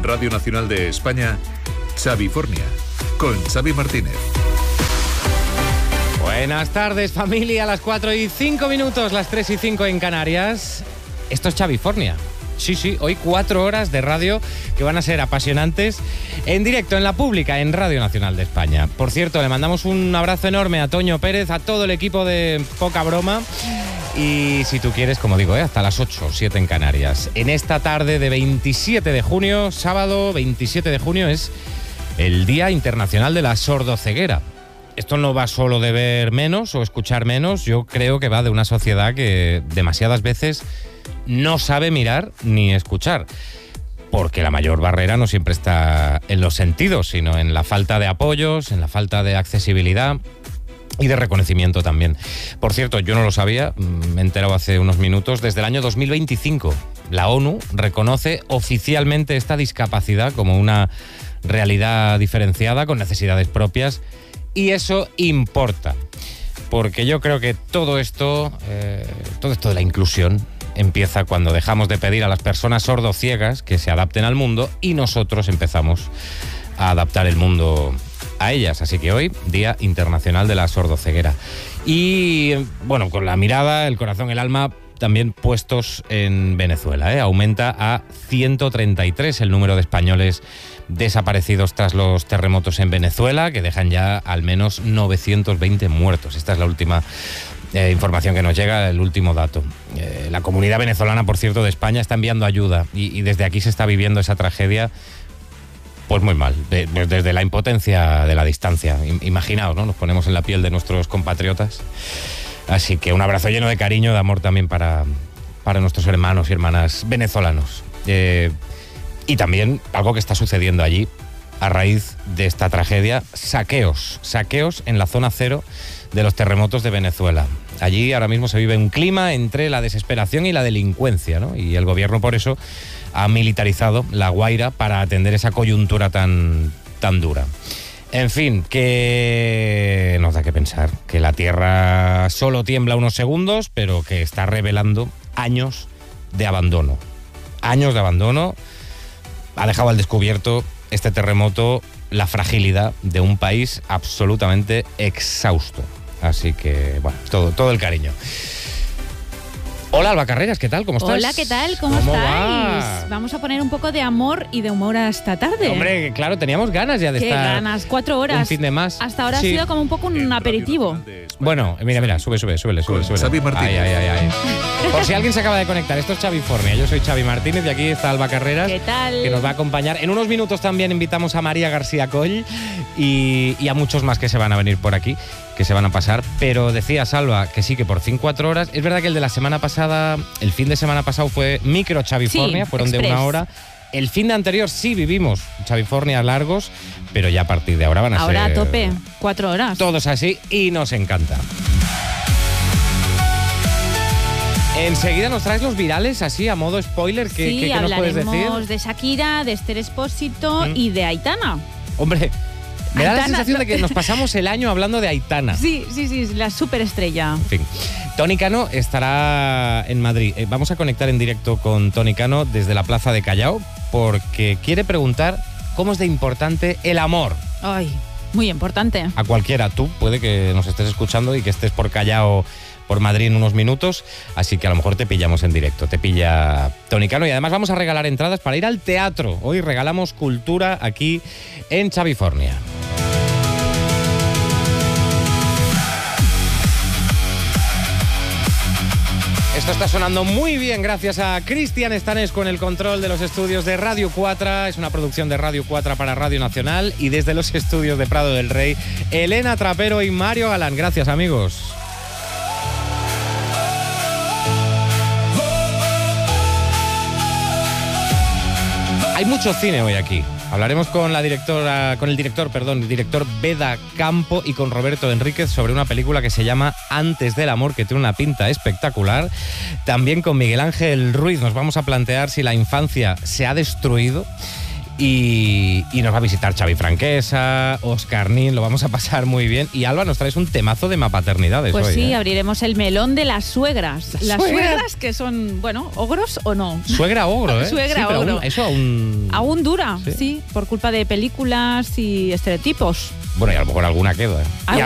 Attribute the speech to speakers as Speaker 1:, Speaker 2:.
Speaker 1: Radio Nacional de España, Xavifornia, con Xavi Martínez.
Speaker 2: Buenas tardes, familia, a las 4:05, las 3:05 en Canarias. Esto es Xavifornia. Sí, hoy 4 horas de radio que van a ser apasionantes en directo, en la pública, en Radio Nacional de España. Por cierto, le mandamos un abrazo enorme a Toño Pérez, a todo el equipo de Poca Broma. Y si tú quieres, como digo, hasta las 8 o 7 en Canarias. En esta tarde de 27 de junio, sábado 27 de junio, es el Día Internacional de la Sordoceguera. Esto no va solo de ver menos o escuchar menos, yo creo que va de una sociedad que demasiadas veces no sabe mirar ni escuchar, porque la mayor barrera no siempre está en los sentidos, sino en la falta de apoyos, en la falta de accesibilidad y de reconocimiento también. Por cierto, yo no lo sabía, me he enterado hace unos minutos, desde el año 2025 la ONU reconoce oficialmente esta discapacidad como una realidad diferenciada con necesidades propias, y eso importa, porque yo creo que todo esto de la inclusión empieza cuando dejamos de pedir a las personas sordociegas que se adapten al mundo y nosotros empezamos a adaptar el mundo a ellas. Así que hoy, Día Internacional de la Sordoceguera. Y bueno, con la mirada, el corazón, el alma también puestos en Venezuela. Aumenta a 133 el número de españoles desaparecidos tras los terremotos en Venezuela, que dejan ya al menos 920 muertos. Esta es la última información que nos llega, el último dato. La comunidad venezolana, por cierto, de España está enviando ayuda y desde aquí se está viviendo esa tragedia pues muy mal, desde la impotencia de la distancia. Imaginaos, ¿no? Nos ponemos en la piel de nuestros compatriotas. Así que un abrazo lleno de cariño, de amor también para nuestros hermanos y hermanas venezolanos. Y también algo que está sucediendo allí a raíz de esta tragedia, saqueos en la zona cero de los terremotos de Venezuela. Allí ahora mismo se vive un clima entre la desesperación y la delincuencia, ¿no? Y el gobierno por eso ha militarizado La Guaira para atender esa coyuntura tan dura. En fin, que nos da que pensar que la tierra solo tiembla unos segundos, pero que está revelando años de abandono. Años de abandono. Ha dejado al descubierto este terremoto la fragilidad de un país absolutamente exhausto. Así que, bueno, todo el cariño. Hola, Alba Carreras, ¿qué tal? ¿Cómo estás?
Speaker 3: Hola, ¿qué tal? ¿Cómo estáis?
Speaker 2: Va?
Speaker 3: Vamos a poner un poco de amor y de humor esta tarde.
Speaker 2: Hombre, claro, teníamos ganas ya de
Speaker 3: ¿Qué
Speaker 2: estar...
Speaker 3: ganas? 4 horas.
Speaker 2: Un fin de más.
Speaker 3: Hasta ahora
Speaker 2: Sí.
Speaker 3: ha sido como un poco un aperitivo.
Speaker 2: Bueno, mira, súbele.
Speaker 1: Xavi Martínez.
Speaker 2: Ay. Por si alguien se acaba de conectar, esto es Xavifornia. Yo soy Xavi Martínez y aquí está Alba Carreras.
Speaker 3: ¿Qué tal?
Speaker 2: Que nos va a acompañar. En unos minutos también invitamos a María García Coll y a muchos más que se van a venir por aquí, que se van a pasar. Pero decía Salva que sí, que por fin 4 horas. Es verdad que el de la semana pasada, el fin de semana pasado fue micro Xavifornia,
Speaker 3: Sí,
Speaker 2: fueron
Speaker 3: express.
Speaker 2: de 1 hora. El fin de anterior sí vivimos Xavifornia largos, pero ya a partir de ahora van a
Speaker 3: Ahora
Speaker 2: ser...
Speaker 3: a tope, 4 horas.
Speaker 2: Todos así y nos encanta. Enseguida nos traes los virales, así a modo spoiler. ¿Qué nos puedes decir?
Speaker 3: Hablaremos de Shakira, de Esther Expósito y de Aitana.
Speaker 2: Hombre, me da la
Speaker 3: Aitana,
Speaker 2: sensación de que nos pasamos el año hablando de Aitana.
Speaker 3: Sí, la superestrella.
Speaker 2: En fin, Tony Cano estará en Madrid. Vamos a conectar en directo con Tony Cano desde la Plaza de Callao porque quiere preguntar cómo es de importante el amor.
Speaker 3: Ay, muy importante.
Speaker 2: A cualquiera. Tú puede que nos estés escuchando y que estés por Callao, por Madrid en unos minutos, así que a lo mejor te pillamos en directo, te pilla Tony Cano y además vamos a regalar entradas para ir al teatro. Hoy regalamos cultura aquí en Xavifornia. Esto está sonando muy bien gracias a Cristian Estanesco en el control de los estudios de Radio 4. Es una producción de Radio 4 para Radio Nacional y desde los estudios de Prado del Rey, Elena Trapero y Mario Galán. Gracias, amigos. Hay mucho cine hoy aquí. Hablaremos con el director Beda Campo y con Roberto Enríquez sobre una película que se llama Antes del amor, que tiene una pinta espectacular. También con Miguel Ángel Ruiz nos vamos a plantear si la infancia se ha destruido Y nos va a visitar Xavi Franquesa, Óscar Nin, lo vamos a pasar muy bien. Y Alba, nos traes un temazo de mapaternidades
Speaker 3: Pues
Speaker 2: hoy,
Speaker 3: sí,
Speaker 2: ¿eh?
Speaker 3: abriremos el melón de las suegras. Las
Speaker 2: ¿Suegras?
Speaker 3: suegras que son, bueno, ogros o no.
Speaker 2: Suegra ogro, ¿eh?
Speaker 3: Suegra
Speaker 2: sí, pero
Speaker 3: ogro.
Speaker 2: eso aún...
Speaker 3: Aún dura,
Speaker 2: ¿Sí?
Speaker 3: sí, por culpa de películas y estereotipos.
Speaker 2: Bueno, y a lo mejor alguna queda.